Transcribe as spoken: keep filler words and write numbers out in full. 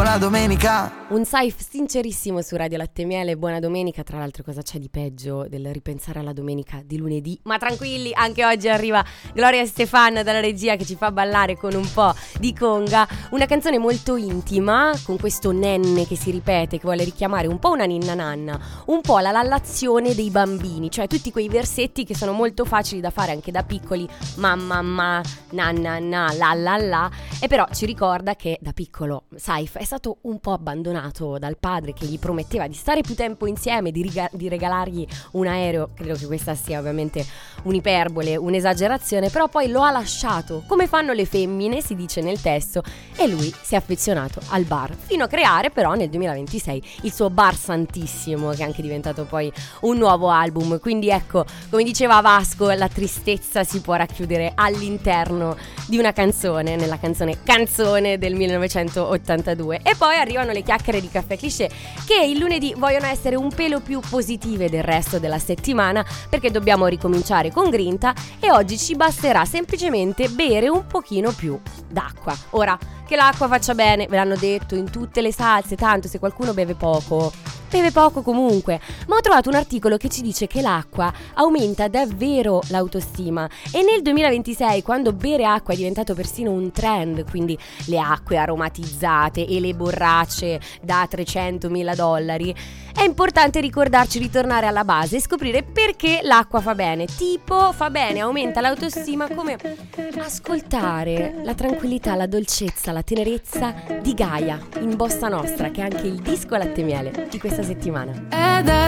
la domenica. Un Saif sincerissimo su Radio Latte e Miele. Buona domenica. Tra l'altro, cosa c'è di peggio del ripensare alla domenica di lunedì? Ma tranquilli, anche oggi arriva Gloria Stefan dalla regia che ci fa ballare con un po' di conga. Una canzone molto intima, con questo nenne che si ripete, che vuole richiamare un po' una ninna nanna, un po' la lallazione dei bambini, cioè tutti quei versetti che sono molto facili da fare anche da piccoli, mamma ma, nanna na, la la la. E però ci ricorda che da piccolo Saif è stato un po' abbandonato dal padre, che gli prometteva di stare più tempo insieme, di, riga- di regalargli un aereo. Credo che questa sia ovviamente un'iperbole, un'esagerazione, però poi lo ha lasciato, come fanno le femmine, si dice nel testo, e lui si è affezionato al bar, fino a creare però nel duemilaventisei il suo Bar Santissimo, che è anche diventato poi un nuovo album. Quindi ecco, come diceva Vasco, la tristezza si può racchiudere all'interno di una canzone, nella canzone Canzone del millenovecentottantadue. E poi arrivano le chiacchiere di Caffè Cliché, che il lunedì vogliono essere un pelo più positive del resto della settimana, perché dobbiamo ricominciare con grinta e oggi ci basterà semplicemente bere un pochino più d'acqua. Ora, che l'acqua faccia bene, ve l'hanno detto in tutte le salse, tanto se qualcuno beve poco, beve poco comunque. Ma ho trovato un articolo che ci dice che l'acqua aumenta davvero l'autostima, e nel duemilaventisei, quando bere acqua è diventato persino un trend, quindi le acque aromatizzate e le borracce da trecentomila dollari, è importante ricordarci di tornare alla base e scoprire perché l'acqua fa bene. Tipo, fa bene, aumenta l'autostima come ascoltare la tranquillità, la dolcezza, la tenerezza di Gaia in Bossa Nostra, che è anche il disco Latte e Miele di questa settimana. È da